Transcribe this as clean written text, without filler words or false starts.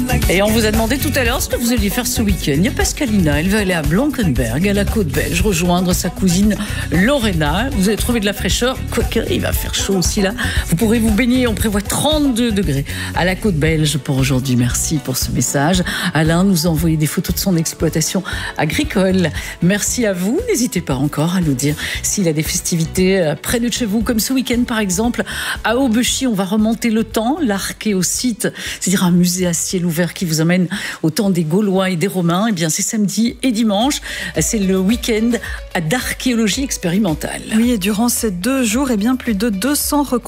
Et on vous a demandé tout à l'heure ce que vous alliez faire ce week-end. Il y a Pascalina, elle va aller à Blankenberg, à la côte belge, rejoindre sa cousine Lorena. Vous allez trouver de la fraîcheur, quoique il va faire chaud aussi là. Vous pourrez vous baigner, on prévoit 32 degrés à la côte belge pour aujourd'hui. Merci pour ce message. Alain nous a envoyé des photos de son exploitation agricole. Merci à vous. N'hésitez pas encore à nous dire s'il a des festivités près de chez vous, comme ce week-end par exemple. À Aubechy, on va remonter le temps, l'archéosite, c'est-à-dire un musée à ciel ouvert qui vous emmène au temps des Gaulois et des Romains. Eh bien, c'est samedi et dimanche. C'est le week-end d'archéologie expérimentale. Oui, et durant ces 2 jours, eh bien, plus de 200